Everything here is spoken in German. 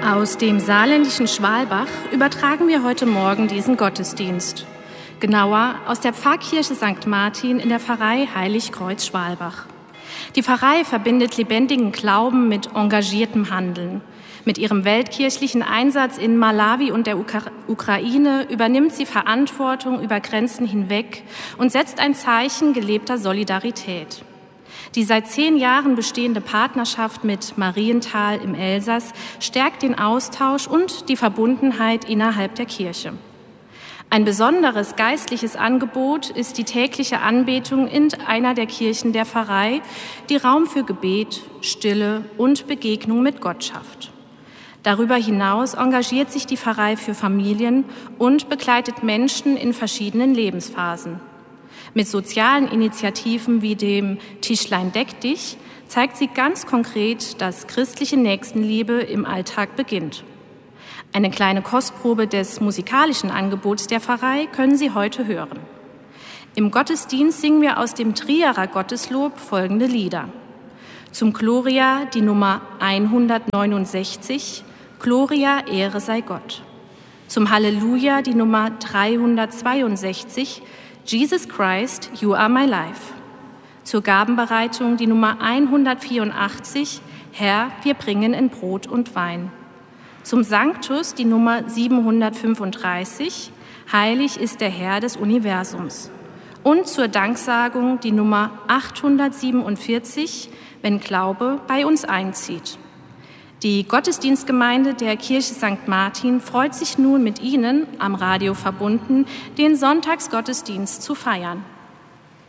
Aus dem saarländischen Schwalbach übertragen wir heute Morgen diesen Gottesdienst. Genauer aus der Pfarrkirche St. Martin in der Pfarrei Heiligkreuz Schwalbach. Die Pfarrei verbindet lebendigen Glauben mit engagiertem Handeln. Mit ihrem weltkirchlichen Einsatz in Malawi und der Ukraine übernimmt sie Verantwortung über Grenzen hinweg und setzt ein Zeichen gelebter Solidarität. Die seit 10 Jahren bestehende Partnerschaft mit Marienthal im Elsass stärkt den Austausch und die Verbundenheit innerhalb der Kirche. Ein besonderes geistliches Angebot ist die tägliche Anbetung in einer der Kirchen der Pfarrei, die Raum für Gebet, Stille und Begegnung mit Gott schafft. Darüber hinaus engagiert sich die Pfarrei für Familien und begleitet Menschen in verschiedenen Lebensphasen. Mit sozialen Initiativen wie dem Tischlein deck dich zeigt sie ganz konkret, dass christliche Nächstenliebe im Alltag beginnt. Eine kleine Kostprobe des musikalischen Angebots der Pfarrei können Sie heute hören. Im Gottesdienst singen wir aus dem Trierer Gotteslob folgende Lieder. Zum Gloria die Nummer 169, Gloria, Ehre sei Gott. Zum Halleluja die Nummer 362, Jesus Christ, you are my life. Zur Gabenbereitung die Nummer 184, Herr, wir bringen in Brot und Wein. Zum Sanctus die Nummer 735, heilig ist der Herr des Universums. Und zur Danksagung die Nummer 847, wenn Glaube bei uns einzieht. Die Gottesdienstgemeinde der Kirche St. Martin freut sich nun mit Ihnen, am Radio verbunden, den Sonntagsgottesdienst zu feiern.